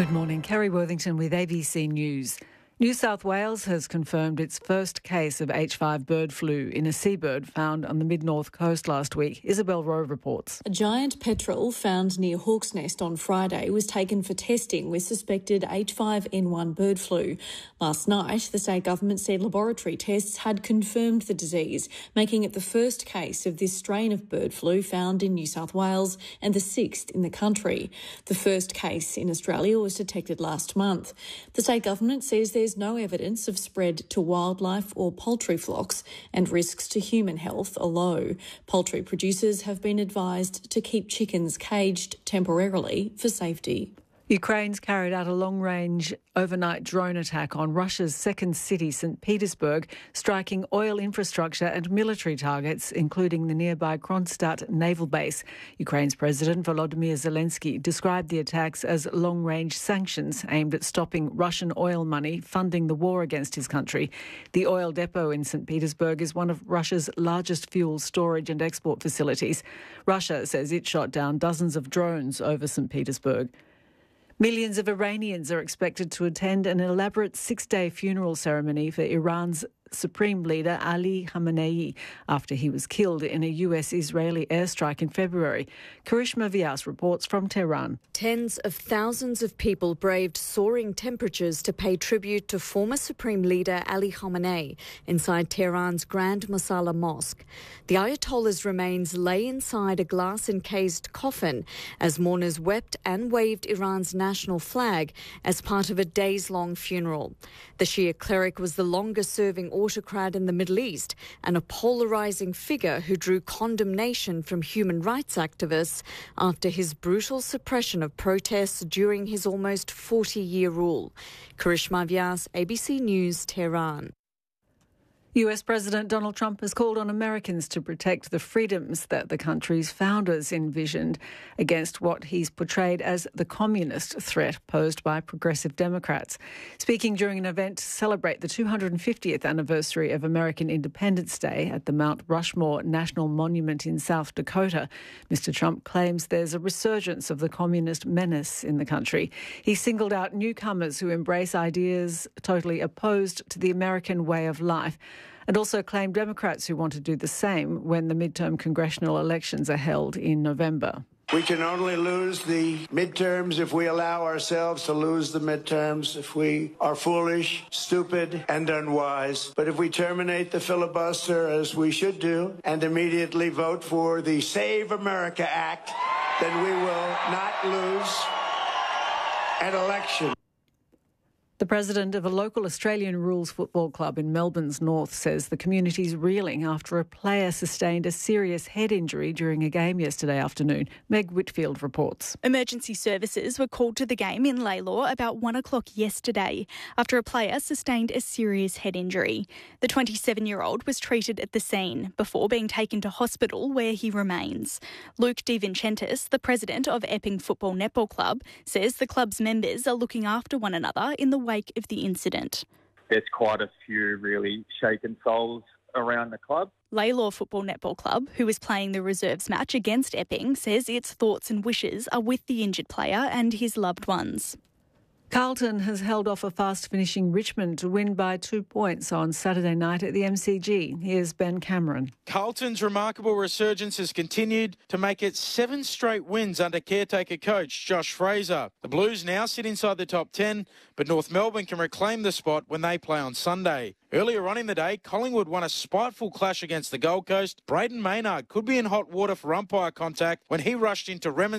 Good morning. Kerry Worthington with ABC News. New South Wales has confirmed its first case of H5 bird flu in a seabird found on the mid-north coast last week. Isabel Rowe reports. A giant petrel found near Hawk's Nest on Friday was taken for testing with suspected H5N1 bird flu. Last night, the state government said laboratory tests had confirmed the disease, making it the first case of this strain of bird flu found in New South Wales and the sixth in the country. The first case in Australia was detected last month. The state government says there's no evidence of spread to wildlife or poultry flocks, and risks to human health are low. Poultry producers have been advised to keep chickens caged temporarily for safety. Ukraine's carried out a long-range overnight drone attack on Russia's second city, St. Petersburg, striking oil infrastructure and military targets, including the nearby Kronstadt naval base. Ukraine's President Volodymyr Zelensky described the attacks as long-range sanctions aimed at stopping Russian oil money funding the war against his country. The oil depot in St. Petersburg is one of Russia's largest fuel storage and export facilities. Russia says it shot down dozens of drones over St. Petersburg. Millions of Iranians are expected to attend an elaborate six-day funeral ceremony for Iran's Supreme Leader Ali Khamenei after he was killed in a US-Israeli airstrike in February. Karishma Vyas reports from Tehran. Tens of thousands of people braved soaring temperatures to pay tribute to former Supreme Leader Ali Khamenei inside Tehran's Grand Mosalla Mosque. The Ayatollah's remains lay inside a glass-encased coffin as mourners wept and waved Iran's national flag as part of a days-long funeral. The Shia cleric was the longest-serving autocrat in the Middle East and a polarising figure who drew condemnation from human rights activists after his brutal suppression of protests during his almost 40-year rule. Karishma Vyas, ABC News, Tehran. US President Donald Trump has called on Americans to protect the freedoms that the country's founders envisioned against what he's portrayed as the communist threat posed by progressive Democrats. Speaking during an event to celebrate the 250th anniversary of American Independence Day at the Mount Rushmore National Monument in South Dakota, Mr. Trump claims there's a resurgence of the communist menace in the country. He singled out newcomers who embrace ideas totally opposed to the American way of life, and also claimed Democrats who want to do the same when the midterm congressional elections are held in November. We can only lose the midterms if we allow ourselves to lose the midterms, if we are foolish, stupid, and unwise. But if we terminate the filibuster, as we should do, and immediately vote for the Save America Act, then we will not lose an election. The president of a local Australian rules football club in Melbourne's north says the community's reeling after a player sustained a serious head injury during a game yesterday afternoon. Meg Whitfield reports. Emergency services were called to the game in Laylaw about 1 o'clock yesterday after a player sustained a serious head injury. The 27-year-old was treated at the scene before being taken to hospital where he remains. Luke DeVincentis, the president of Epping Football Netball Club, says the club's members are looking after one another in the wake of the incident. There's quite a few really shaken souls around the club. Laylaw Football Netball Club, who is playing the reserves match against Epping, says its thoughts and wishes are with the injured player and his loved ones. Carlton has held off a fast-finishing Richmond to win by 2 points on Saturday night at the MCG. Here's Ben Cameron. Carlton's remarkable resurgence has continued to make it 7 straight wins under caretaker coach Josh Fraser. The Blues now sit inside the top 10, but North Melbourne can reclaim the spot when they play on Sunday. Earlier on in the day, Collingwood won a spiteful clash against the Gold Coast. Braden Maynard could be in hot water for umpire contact when he rushed into Remens